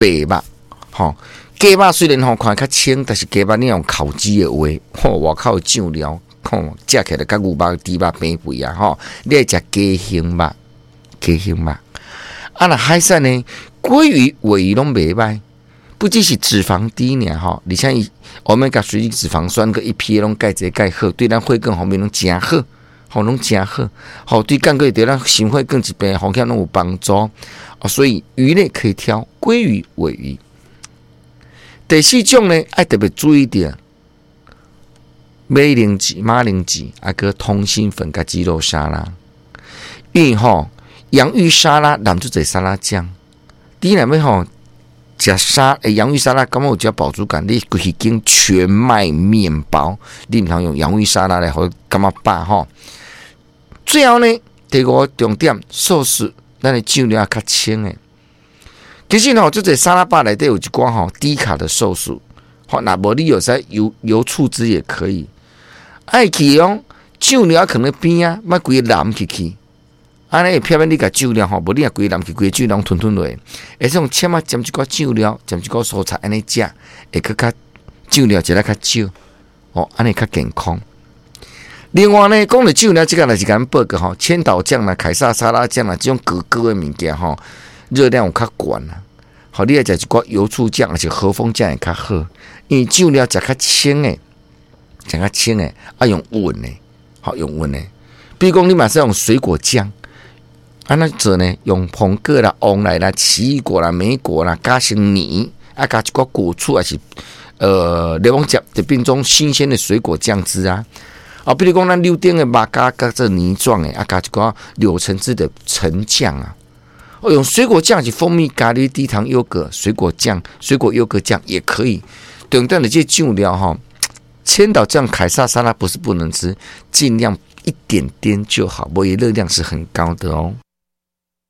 白肉，吼，鸡肉虽然吼看较清，但是鸡肉你用烤鸡的话，吼，外口酱料，吼，食起来甲牛肉、猪肉平肥啊，吼，你爱食鸡胸肉，鸡胸肉。啊，那海产呢，鲑鱼、尾鱼拢袂歹，不只是脂肪低呢，吼，而且我们甲水脂肪酸个一批拢钙质钙好，对咱血管方面拢真好。好，拢真好，好对干个对咱心血管疾病风险拢有帮助哦。所以鱼类可以挑鲑鱼、尾鱼。第四种呢，爱特别注意点，马铃薯啊，个通心粉甲鸡肉沙拉。因为吼，洋芋沙拉染出侪沙拉酱，你若要吼食洋芋沙拉，感觉有只饱足感，你规一根全麦面包，你唔通用洋芋沙拉来好感觉饱吼。最后呢，第五重点，寿司咱的酱料较清诶。其实吼，这沙拉吧内底有一寡吼低卡的寿司，吼，那无你有使油醋汁也可以。爱去用酱料可能边啊，莫规个淋去，安尼会偏偏你甲酱料吼，无你啊规淋去，规酱料吞落，而种切啊沾一寡酱料，沾一寡蔬菜安尼食，会更较酱料食得较少，哦，安尼较健康。另外呢，讲到酱料，这个就是咱报告吼，千岛酱啦、凯撒沙拉酱啦，这种高的物件吼，热量有较悬啦。好，你要食一寡油醋酱，而且和风酱也较好，因为酱料食较清诶，食较清诶，啊用温诶，好用温诶。比如讲，你马上用水果酱，啊那做呢，用红果啦、黄梨啦、奇异果啦、莓果啦，加成泥，啊加一寡果醋，还是柠檬汁，就变种新鲜的水果酱汁啊。啊，比如讲，咱柳丁的肉加这泥状的，啊，加一寡柳橙汁的橙酱啊，哦，用水果酱是蜂蜜咖喱低糖优格水果酱、水果优格酱也可以。等等的这些酱料哈，千岛酱、凯撒沙拉不是不能吃，尽量一点点就好，不过热量是很高的哦。